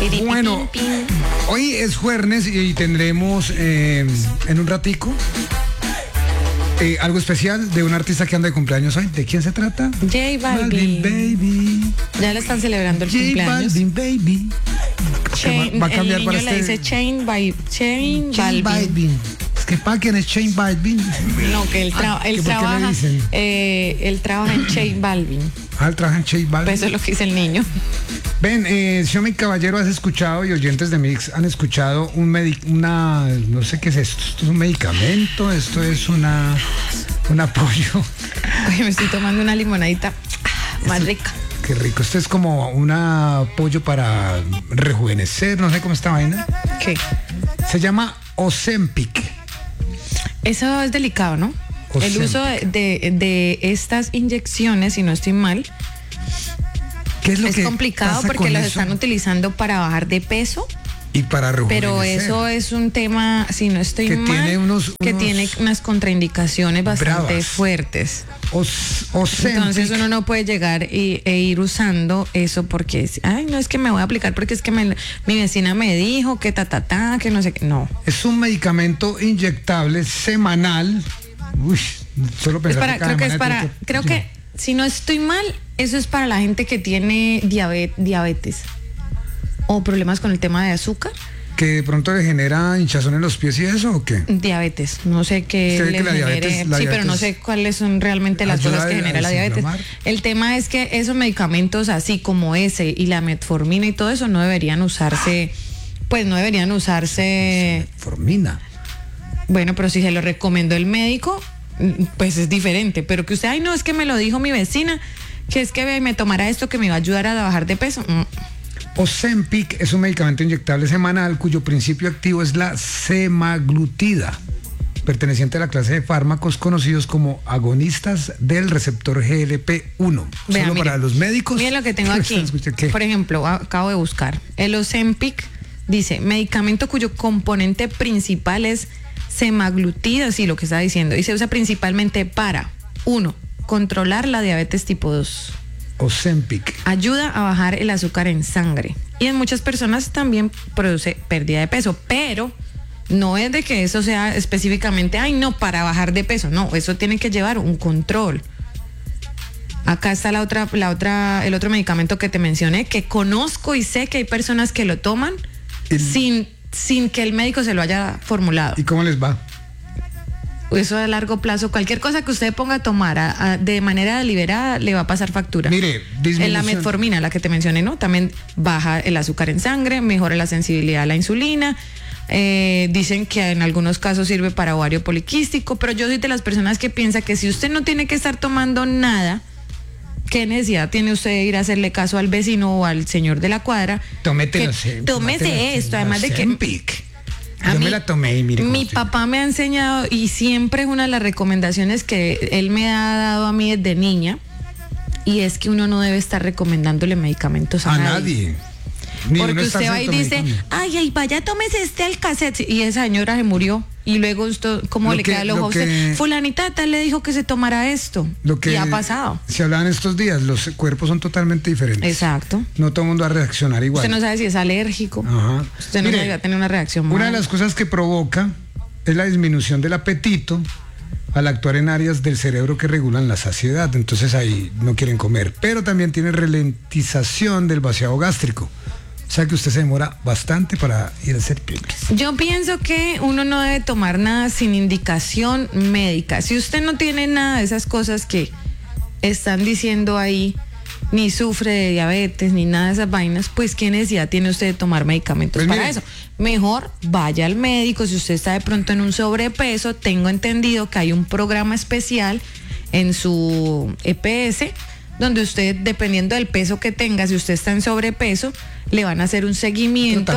Bueno, hoy es jueves y tendremos en un ratico algo especial de un artista que anda de cumpleaños hoy. ¿De quién se trata? J Balvin. Baby. Ya le están celebrando el J cumpleaños. Balvin, baby. Chain, Va a cambiar el para niño le dice Chain Balvin. Es que para quién es Chain Balvin. No, que él trabaja en Chain Balvin. Él trabaja en Chain Balvin. Pues eso es lo que dice el niño. Ven, señor mi caballero, has escuchado y oyentes de Mix han escuchado no sé qué es esto. Esto es un medicamento, esto es un apoyo. Oye, me estoy tomando una limonadita más rica. Qué rico, esto es como un apoyo para rejuvenecer, no sé cómo esta vaina. ¿Qué? Se llama Ozempic. Eso es delicado, ¿no? Ozempic. El uso de estas inyecciones, si no estoy mal, ¿Qué es lo es que complicado pasa porque con los eso? están utilizando para bajar de peso. Y para rejuvenecer. Pero eso es un tema, si no estoy que mal, tiene tiene unas contraindicaciones bastante bravas. fuertes. Ozempic. Entonces uno no puede llegar e ir usando eso porque, no es que me voy a aplicar porque es que mi vecina me dijo que que no sé qué. No. Es un medicamento inyectable semanal. Uy, solo pensar Creo que si no estoy mal, eso es para la gente que tiene diabetes o problemas con el tema de azúcar. ¿Que de pronto le genera hinchazón en los pies y eso o qué? Diabetes, no sé qué ¿Usted ve le que la genere. diabetes Sí, pero no sé cuáles son realmente las ayuda cosas que a genera la diabetes. desinflamar? El tema es que esos medicamentos así como ese y la metformina y todo eso no deberían usarse, Metformina. bueno, pero si se lo recomendó el médico, pues es diferente, pero que usted, no, es que me lo dijo mi vecina, que es que me tomara esto que me va a ayudar a bajar de peso. Ozempic es un medicamento inyectable semanal cuyo principio activo es la semaglutida, perteneciente a la clase de fármacos conocidos como agonistas del receptor GLP-1. Vea, Solo mire, para los médicos. Miren lo que tengo aquí. ¿Qué? Por ejemplo, acabo de buscar. El Ozempic dice, medicamento cuyo componente principal es semaglutida, sí, lo que está diciendo, y se usa principalmente para, 1, controlar la diabetes tipo 2. Ozempic. Ayuda a bajar el azúcar en sangre. Y en muchas personas también produce pérdida de peso, pero no es de que eso sea específicamente, para bajar de peso. No, eso tiene que llevar un control. Acá está el otro medicamento que te mencioné, que conozco y sé que hay personas que lo toman sin que el médico se lo haya formulado. ¿Y cómo les va? Eso a largo plazo, cualquier cosa que usted ponga a tomar de manera deliberada le va a pasar factura. Mire, en la metformina, la que te mencioné, ¿no? También baja el azúcar en sangre, mejora la sensibilidad a la insulina. Dicen que en algunos casos sirve para ovario poliquístico, pero yo soy de las personas que piensa que si usted no tiene que estar tomando nada, ¿qué necesidad tiene usted de ir a hacerle caso al vecino o al señor de la cuadra? Tómese esto, además de que yo me la tomé y mire. Mi papá me ha enseñado, y siempre es una de las recomendaciones que él me ha dado a mí desde niña, y es que uno no debe estar recomendándole medicamentos a nadie. Porque usted va y dice, vaya, tómese este Alcacet, y esa señora se murió. Y luego usted, ¿cómo le queda el ojo a usted? Fulanita tal le dijo que se tomara esto. Y ha pasado. Se hablaban estos días, los cuerpos son totalmente diferentes. Exacto. No todo el mundo va a reaccionar igual. Usted no sabe si es alérgico. Ajá. Usted no sabe si va a tener una reacción mala. Una de las cosas que provoca es la disminución del apetito al actuar en áreas del cerebro que regulan la saciedad. Entonces ahí no quieren comer. Pero también tiene ralentización del vaciado gástrico. O sea que usted se demora bastante para ir a hacer pipis. Yo pienso que uno no debe tomar nada sin indicación médica. Si usted no tiene nada de esas cosas que están diciendo ahí, ni sufre de diabetes, ni nada de esas vainas, pues ¿qué necesidad tiene usted de tomar medicamentos para eso? Mejor vaya al médico. Si usted está de pronto en un sobrepeso, tengo entendido que hay un programa especial en su EPS, donde usted, dependiendo del peso que tenga, si usted está en sobrepeso, le van a hacer un seguimiento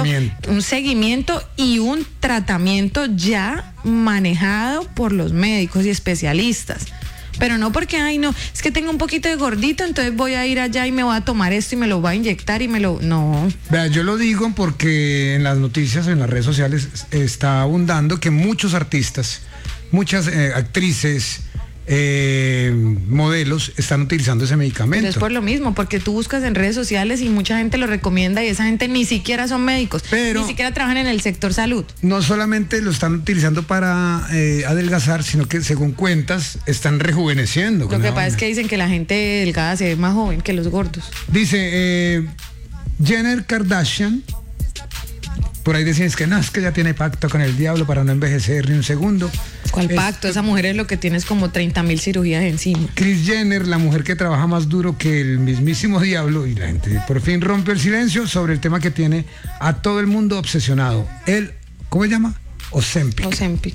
y un tratamiento ya manejado por los médicos y especialistas. Pero no porque, es que tengo un poquito de gordito, entonces voy a ir allá y me voy a tomar esto y me lo voy a inyectar no. Vea, yo lo digo porque en las noticias, en las redes sociales, está abundando que muchos artistas, muchas actrices, modelos están utilizando ese medicamento. Pero es por lo mismo, porque tú buscas en redes sociales y mucha gente lo recomienda y esa gente ni siquiera son médicos, Pero ni siquiera trabajan en el sector salud. no solamente lo están utilizando para adelgazar, sino que según cuentas están rejuveneciendo. Lo que pasa es que dicen que la gente delgada se ve más joven que los gordos. Dice Jenner Kardashian, por ahí decían que no, es que ella tiene pacto con el diablo para no envejecer ni un segundo. ¿Cuál pacto? Esa mujer es lo que tienes como 30,000 cirugías encima. Kris Jenner, la mujer que trabaja más duro que el mismísimo diablo, y la gente por fin rompe el silencio sobre el tema que tiene a todo el mundo obsesionado. ¿Cómo se llama? Ozempic.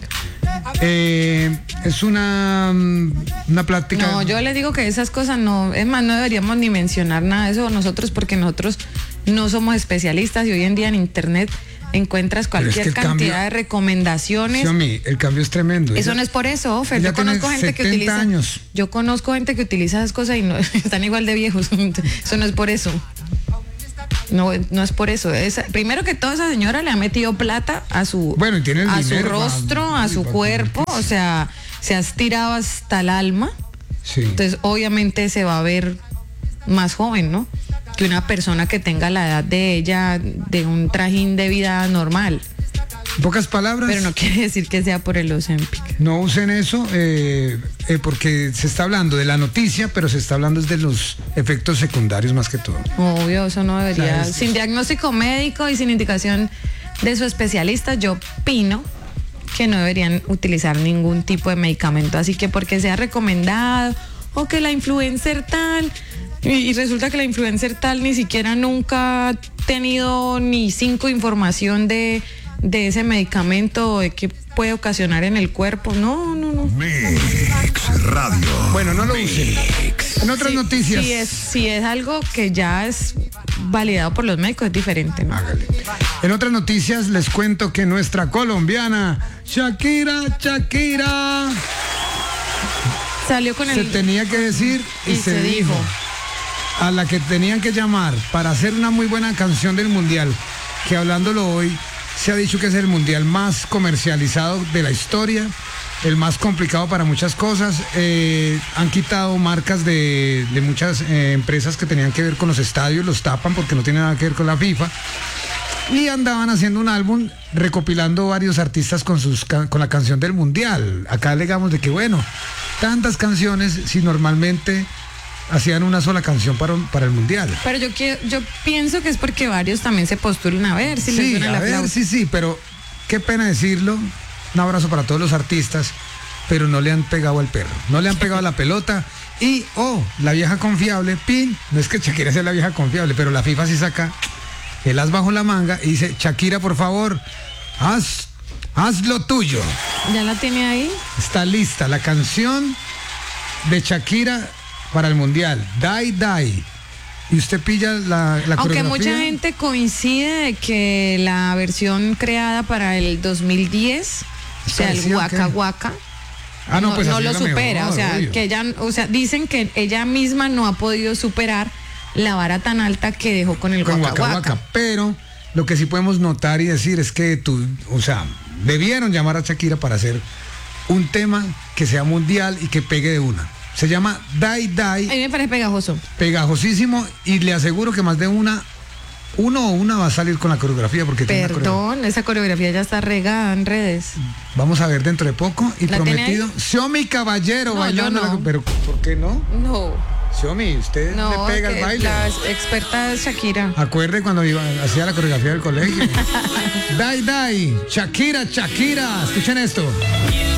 Es una plática. No, yo le digo que esas cosas no, es más, no deberíamos ni mencionar nada de eso nosotros, porque nosotros no somos especialistas y hoy en día en internet encuentras cualquier cantidad de recomendaciones. Sí, el cambio es tremendo. Eso no es por eso, Fer. Yo conozco gente que utiliza años. Yo conozco gente que utiliza esas cosas y no están igual de viejos. Eso no es por eso. No es por eso. Primero que todo, esa señora le ha metido plata a su, su rostro, a su cuerpo. O sea, se ha estirado hasta el alma. Sí. Entonces, obviamente se va a ver más joven, ¿no? Que una persona que tenga la edad de ella, de un trajín de vida normal. En pocas palabras. Pero no quiere decir que sea por el Ozempic. No usen eso porque se está hablando de la noticia, pero se está hablando de los efectos secundarios más que todo. Obvio, eso no debería. Sin diagnóstico médico y sin indicación de su especialista, yo opino que no deberían utilizar ningún tipo de medicamento. Así que porque sea recomendado o que la influencer tal... Y resulta que la influencer tal ni siquiera nunca ha tenido ni 5 información de ese medicamento, de qué puede ocasionar en el cuerpo. No. Mix Radio. Bueno, no lo usen. En otras noticias. Si es algo que ya es validado por los médicos, es diferente, ¿no? Hágale. En otras noticias les cuento que nuestra colombiana Shakira salió con se tenía que decir y se dijo. A la que tenían que llamar para hacer una muy buena canción del mundial, que hablándolo hoy se ha dicho que es el mundial más comercializado de la historia, el más complicado para muchas cosas. Han quitado marcas de muchas empresas que tenían que ver con los estadios, los tapan porque no tienen nada que ver con la FIFA. Y andaban haciendo un álbum recopilando varios artistas con la canción del mundial. Acá alegamos de que bueno, tantas canciones si normalmente hacían una sola canción para el mundial. Pero yo pienso que es porque varios también se postulan a ver si les suena la flauta. Sí, pero qué pena decirlo. Un abrazo para todos los artistas, pero no le han pegado al perro, no le han pegado a la pelota. Y la vieja confiable, no es que Shakira sea la vieja confiable, pero la FIFA sí saca el as bajo la manga y dice: Shakira, por favor, haz lo tuyo. ¿Ya la tiene ahí? Está lista la canción de Shakira para el mundial, Die. Y usted pilla la Aunque coreografía. mucha gente coincide de que la versión creada para el 2010, o sea, el Waka Waka, pues no lo supera, mejor, o sea, obvio. que ella, dicen que ella misma no ha podido superar la vara tan alta que dejó con el Waka Waka. Pero lo que sí podemos notar y decir es que debieron llamar a Shakira para hacer un tema que sea mundial y que pegue de una. Se llama Die. A mí me parece pegajoso. Pegajosísimo, y le aseguro que más de uno o una va a salir con la coreografía porque Perdón, esa coreografía ya está regada en redes. Vamos a ver dentro de poco y ¿La prometido. Xiomi Caballero No, bailando. yo no. Pero ¿por qué no? No. Xiomi, usted le pega el baile. La experta es Shakira. Acuerde cuando hacía la coreografía del colegio. Die. Shakira. Escuchen esto.